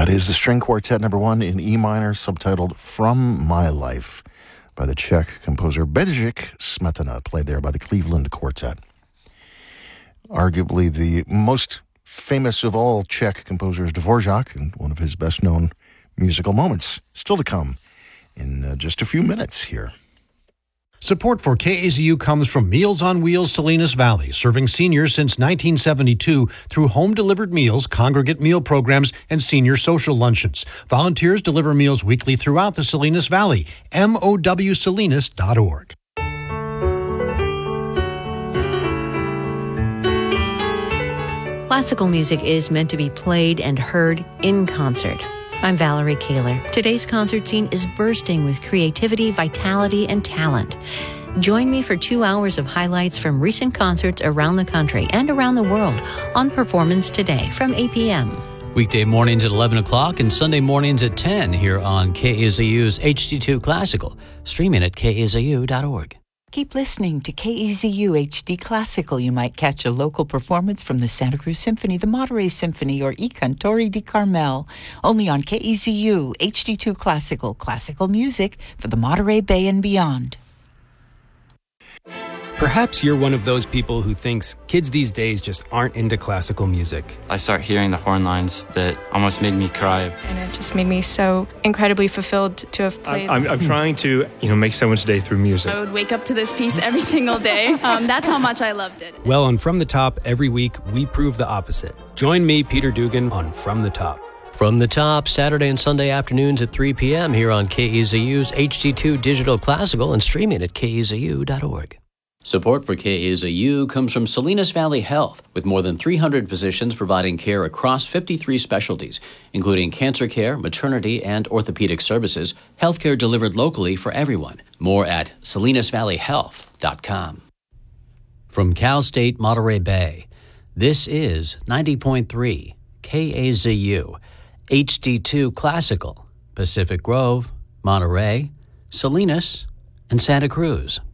That is the String Quartet number 1 in E minor, subtitled From My Life, by the Czech composer Bedřich Smetana, played there by the Cleveland Quartet. Arguably the most famous of all Czech composers, Dvorak, and one of his best-known musical moments, still to come in just a few minutes here. Support for KAZU comes from Meals on Wheels Salinas Valley, serving seniors since 1972 through home-delivered meals, congregate meal programs, and senior social luncheons. Volunteers deliver meals weekly throughout the Salinas Valley. MOWSalinas.org. Classical music is meant to be played and heard in concert. I'm Valerie Kaler. Today's concert scene is bursting with creativity, vitality, and talent. Join me for 2 hours of highlights from recent concerts around the country and around the world on Performance Today from 8 p.m. Weekday mornings at 11 o'clock and Sunday mornings at 10 here on KAZU's HD2 Classical, streaming at kazu.org. Keep listening to KEZU HD Classical. You might catch a local performance from the Santa Cruz Symphony, the Monterey Symphony, or I Cantori di Carmel. Only on KEZU HD2 Classical, classical music for the Monterey Bay and beyond. Perhaps you're one of those people who thinks kids these days just aren't into classical music. I started hearing the horn lines that almost made me cry. And it just made me so incredibly fulfilled to have played. I'm trying to, make someone's day through music. I would wake up to this piece every single day. That's how much I loved it. Well, on From the Top, every week, we prove the opposite. Join me, Peter Dugan, on From the Top. From the Top, Saturday and Sunday afternoons at 3 p.m. here on KEZU's HD2 Digital Classical and streaming at kazu.org. Support for KAZU comes from Salinas Valley Health, with more than 300 physicians providing care across 53 specialties, including cancer care, maternity, and orthopedic services, healthcare delivered locally for everyone. More at salinasvalleyhealth.com. From Cal State Monterey Bay, this is 90.3 KAZU, HD2 Classical, Pacific Grove, Monterey, Salinas, and Santa Cruz.